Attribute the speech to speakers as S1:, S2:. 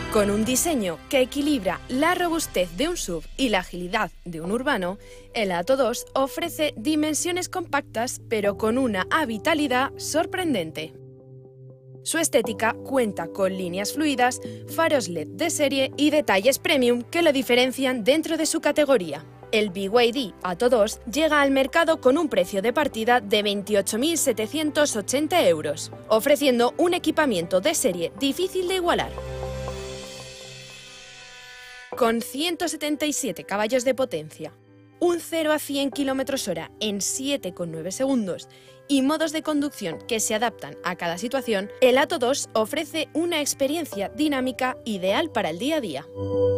S1: Con un diseño que equilibra la robustez de un SUV y la agilidad de un urbano, el Atto 2 ofrece dimensiones compactas pero con una habitabilidad sorprendente. Su estética cuenta con líneas fluidas, faros LED de serie y detalles premium que lo diferencian dentro de su categoría. El BYD Atto 2 llega al mercado con un precio de partida de 28.780 euros, ofreciendo un equipamiento de serie difícil de igualar. Con 177 caballos de potencia, un 0 a 100 km/h en 7,9 segundos y modos de conducción que se adaptan a cada situación, el Atto 2 ofrece una experiencia dinámica ideal para el día a día.